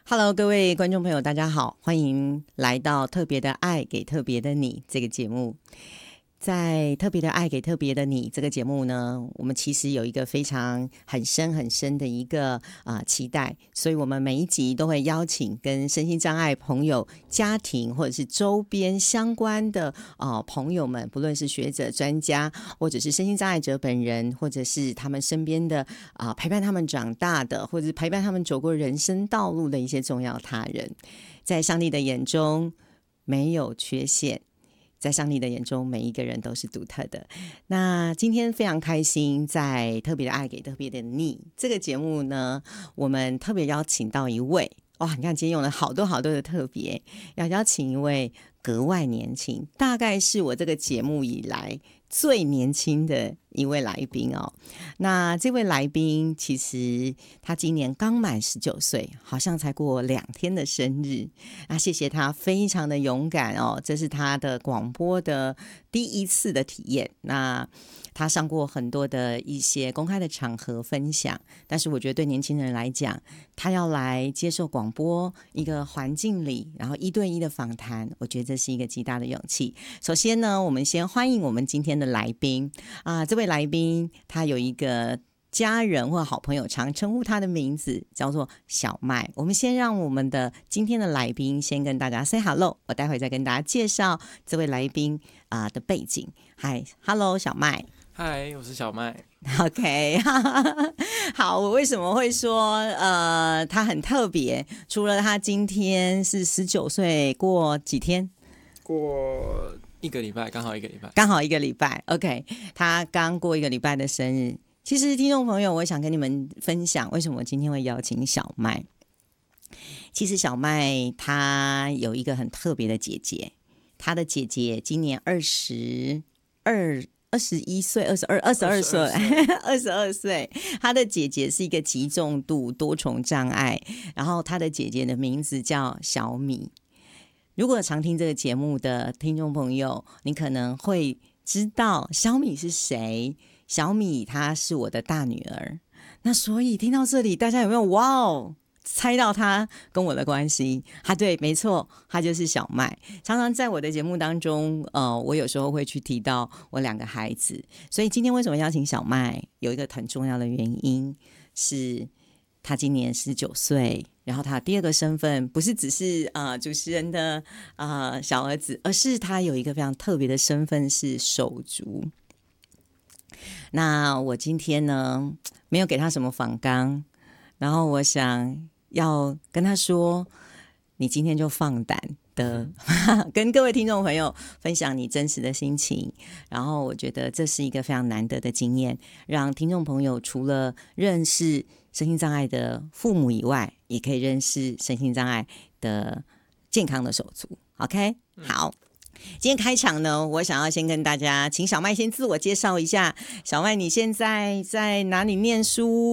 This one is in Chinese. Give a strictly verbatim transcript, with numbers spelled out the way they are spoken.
Hello， 各位观众朋友，大家好，欢迎来到特别的爱给特别的你这个节目。在特别的爱给特别的你这个节目呢，我们其实有一个非常很深很深的一个啊、呃、期待，所以我们每一集都会邀请跟身心障碍朋友、家庭或者是周边相关的呃朋友们，不论是学者、专家，或者是身心障碍者本人，或者是他们身边的啊、呃、陪伴他们长大的，或者是陪伴他们走过人生道路的一些重要他人，在上帝的眼中没有缺陷。在上帝的眼中，每一个人都是独特的。那今天非常开心，在特别的爱给特别的你这个节目呢，我们特别邀请到一位哇，你看今天用了好多好多的特别，要邀请一位格外年轻，大概是我这个节目以来最年轻的一位来宾哦。那这位来宾其实他今年刚满十九岁，好像才过两天的生日。那谢谢他非常的勇敢哦，这是他的广播的第一次的体验。那他上过很多的一些公开的场合分享，但是我觉得对年轻人来讲，他要来接受广播一个环境里，然后一对一的访谈，我觉得这是一个极大的勇气。首先呢，我们先欢迎我们今天的来宾啊，这位来宾他有一个家人或好朋友常称呼他的名字叫做小麦。我们先让我们的今天的来宾先跟大家 say hello， 我待会再跟大家介绍这位来宾啊的背景。嗨 ，hello 小麦。 嗨，我是小麦。 OK， 好，我为什么会说呃他很特别？除了他今天是十九岁，过几天？ 过一个礼拜，刚好一个礼拜， 刚好一个礼拜。OK， 他刚过一个礼拜的生日。其实听众朋友，我想跟你们分享，为什么我今天会邀请小麦。其实小麦她有一个很特别的姐姐，她的姐姐今年二十二。二十一岁，二十二，二十二岁，二十二岁。他的姐姐是一个极重度多重障碍，然后他的姐姐的名字叫小米。如果常听这个节目的听众朋友，你可能会知道小米是谁。小米她是我的大女儿。那所以听到这里，大家有没有哇哦？猜到他跟我的关系，他对，没错，他就是小麦。常常在我的节目当中，呃，我有时候会去提到我两个孩子，所以今天为什么邀请小麦，有一个很重要的原因是，他今年十九岁，然后他第二个身份不是只是呃主持人的呃小儿子，而是他有一个非常特别的身份是手足。那我今天呢，没有给他什么访纲，然后我想要跟他说，你今天就放胆的跟各位听众朋友分享你真实的心情，然后我觉得这是一个非常难得的经验，让听众朋友除了认识身心障碍的父母以外，也可以认识身心障碍的健康的手足。 OK， 好，今天开场呢，我想要先跟大家请小麦先自我介绍一下。小麦，你现在在哪里念书？